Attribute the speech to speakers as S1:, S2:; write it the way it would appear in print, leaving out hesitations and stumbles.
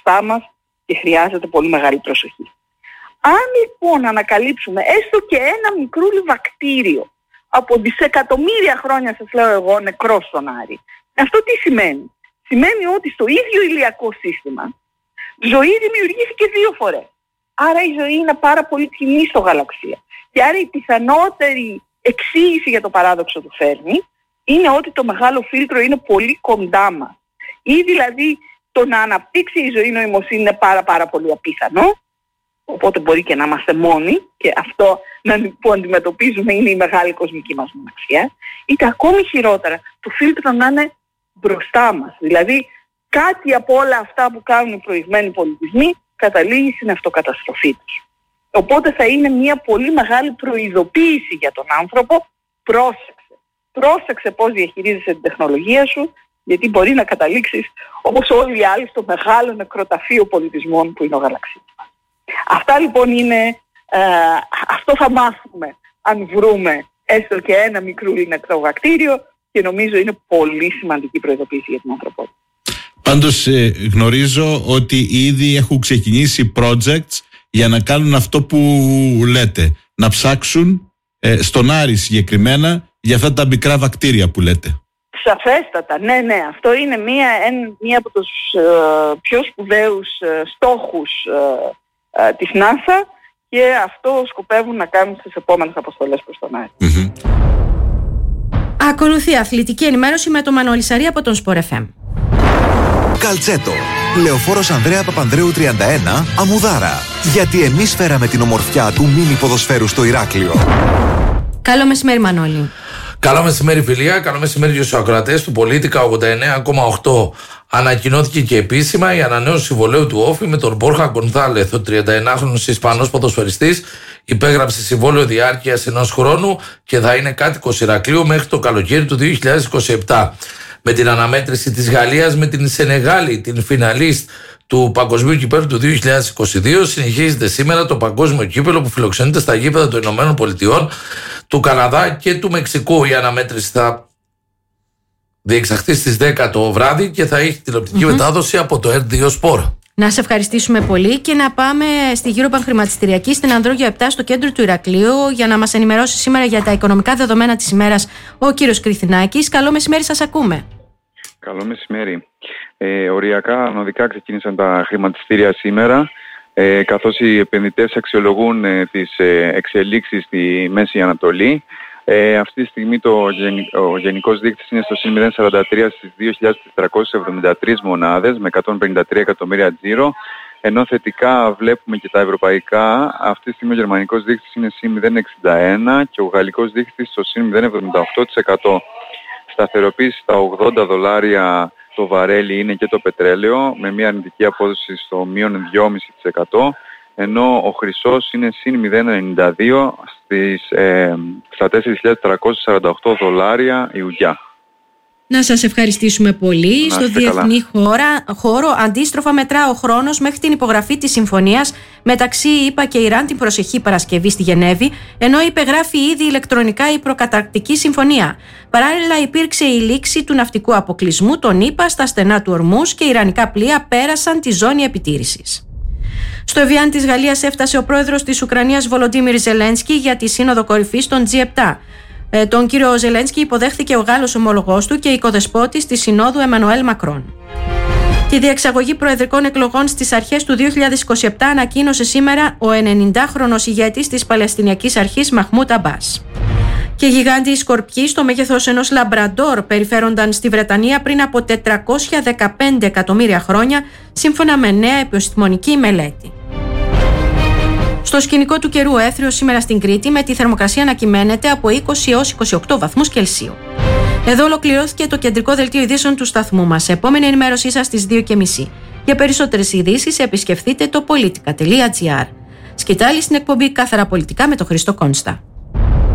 S1: μπροστά μας και χρειάζεται πολύ μεγάλη προσοχή. Αν λοιπόν ανακαλύψουμε έστω και ένα μικρούλι βακτήριο από δισεκατομμύρια χρόνια, σας λέω εγώ, νεκρό στον Άρη, αυτό τι σημαίνει? Σημαίνει ότι στο ίδιο ηλιακό σύστημα ζωή δημιουργήθηκε 2 φορές. Άρα η ζωή είναι πάρα πολύ κοινή στο γαλαξία. Και άρα η πιθανότερη εξήγηση για το παράδοξο του Φέρμι είναι ότι το μεγάλο φίλτρο είναι πολύ κοντά μας. Ή δηλαδή το να αναπτύξει η ζωή νοημοσύνη είναι πάρα πολύ απίθανο. Οπότε μπορεί και να είμαστε μόνοι και αυτό που αντιμετωπίζουμε είναι η μεγάλη κοσμική μας μοναξιά. Είτε ακόμη χειρότερα, το φίλτρο να είναι μπροστά μας. Δηλαδή κάτι από όλα αυτά που κάνουν οι προηγμένοι πολιτισμοί καταλήγει στην αυτοκαταστροφή τους. Οπότε θα είναι μια πολύ μεγάλη προειδοποίηση για τον άνθρωπο. Πρόσεξε πώς διαχειρίζεσαι την τεχνολογία σου, γιατί μπορεί να καταλήξεις όπως όλοι οι άλλοι στο μεγάλο νεκροταφείο πολιτισμών που είναι ο γαλαξίας μας. Αυτά λοιπόν είναι, αυτό θα μάθουμε αν βρούμε έστω και ένα μικρούλι νεκρό βακτήριο και νομίζω είναι πολύ σημαντική προειδοποίηση για την ανθρωπότητα.
S2: Πάντως γνωρίζω ότι ήδη έχουν ξεκινήσει projects για να κάνουν αυτό που λέτε, να ψάξουν στον Άρη συγκεκριμένα για αυτά τα μικρά βακτήρια που λέτε.
S1: Σαφέστατα, ναι. Αυτό είναι μία από τους πιο σπουδαίους στόχους της NASA και αυτό σκοπεύουν να κάνουν στις επόμενες αποστολές προς τον Άρη.
S3: Ακολουθεί αθλητική ενημέρωση με τον Μανώλη Σαρή από τον Sport FM.
S4: Καλτσέτο. Λεωφόρος Ανδρέα Παπανδρέου 31, Αμμουδάρα. Γιατί εμείς φέραμε την ομορφιά του μίνι ποδοσφαίρου στο Ηράκλειο.
S3: Καλό μεσημέρι, Μανώλη.
S5: Καλό μεσημέρι, φιλία. Καλό μεσημέρι για τους ακροατές του Πολίτικα 89,8. Ανακοινώθηκε και επίσημα η ανανέωση συμβολαίου του Όφη με τον Μπόρχα Γκονθάλεθ. Ο 31χρονος Ισπανός ποδοσφαιριστής υπέγραψε συμβόλαιο διάρκειας 1 χρόνου και θα είναι κάτοικος Ηρακλείου μέχρι το καλοκαίρι του 2027. Με την αναμέτρηση της Γαλλίας με την Σενεγάλη, την φιναλίστ του Παγκοσμίου Κυπέλλου του 2022, συνεχίζεται σήμερα το Παγκόσμιο Κύπελλο που φιλοξενείται στα γήπεδα των Ηνωμένων Πολιτειών, του Καναδά και του Μεξικού. Η αναμέτρηση θα διεξαχθεί στις 10 το βράδυ και θα έχει τηλεοπτική μετάδοση από το RDO Sport.
S3: Να σε ευχαριστήσουμε πολύ και να πάμε στη Eurobank Χρηματιστηριακή στην Ανδρόγειο 7 στο κέντρο του Ηρακλείου για να μας ενημερώσει σήμερα για τα οικονομικά δεδομένα της ημέρας ο κύριος Κρυθινάκης. Καλό μεσημέρι, σας ακούμε.
S6: Καλό μεσημέρι. Οριακά ανωδικά ξεκίνησαν τα χρηματιστήρια σήμερα, καθώς οι επενδυτές αξιολογούν τις εξελίξεις στη Μέση Ανατολή. Αυτή τη στιγμή ο γενικός δείκτης είναι στο συν 0,43 στις 2.473 μονάδες με 153 εκατομμύρια τζίρο, ενώ θετικά βλέπουμε και τα ευρωπαϊκά. Αυτή τη στιγμή ο γερμανικός δείκτης είναι συν 0,61 και ο γαλλικός δείκτης στο συν 0,78%. Σταθεροποίηση στα $80 το βαρέλι είναι και το πετρέλαιο με μια αρνητική απόδοση στο μείον 2,5%, ενώ ο χρυσός είναι συν 0,92 στα $4.348 η ουγιά.
S3: Να σας ευχαριστήσουμε πολύ. Στο διεθνή χώρο αντίστροφα μετρά ο χρόνος μέχρι την υπογραφή της συμφωνίας μεταξύ ΗΠΑ και Ιράν την προσεχή Παρασκευή στη Γενέβη, ενώ υπεγράφει ήδη ηλεκτρονικά η προκαταρκτική συμφωνία. Παράλληλα υπήρξε η λήξη του ναυτικού αποκλεισμού των ΗΠΑ στα στενά του Ορμούς και ιρανικά πλοία πέρασαν τη ζώνη επιτήρησης. Στο Εβιάν της Γαλλίας έφτασε ο πρόεδρος της Ουκρανίας Βολοντίμιρ Ζελένσκι για τη σύνοδο κορυφής των G7. Τον κύριο Ζελένσκι υποδέχθηκε ο Γάλλος ομολογός του και οικοδεσπότης της Συνόδου Εμμανουέλ Μακρόν. Τη διεξαγωγή προεδρικών εκλογών στις αρχές του 2027 ανακοίνωσε σήμερα ο 90χρονος ηγέτης της Παλαιστινιακής Αρχής Μαχμούντ Αμπάς. Και γιγάντιοι σκορπιοί στο μέγεθος ενός λαμπραντόρ περιφέρονταν στη Βρετανία πριν από 415 εκατομμύρια χρόνια, σύμφωνα με νέα επιστημονική μελέτη. Στο σκηνικό του καιρού έθριο σήμερα στην Κρήτη, με τη θερμοκρασία να κυμαίνεται από 20 έως 28 βαθμούς Κελσίου. Εδώ ολοκληρώθηκε το κεντρικό δελτίο ειδήσεων του σταθμού μας. Επόμενη ενημέρωσή σας στις 2:30. Για περισσότερες ειδήσεις επισκεφτείτε το politica.gr. Σκητάλη στην εκπομπή Κάθαρα Πολιτικά με τον Χρήστο Κόνστα.